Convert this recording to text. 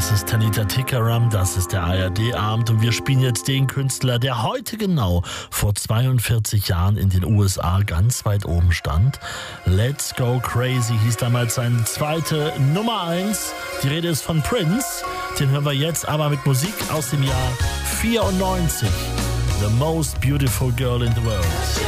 Das ist Tanita Tikaram, das ist der ARD-Abend und wir spielen jetzt den Künstler, der heute genau vor 42 Jahren in den USA ganz weit oben stand. Let's Go Crazy hieß damals seine zweite Nummer 1. Die Rede ist von Prince, den hören wir jetzt aber mit Musik aus dem Jahr 94. The Most Beautiful Girl in the World.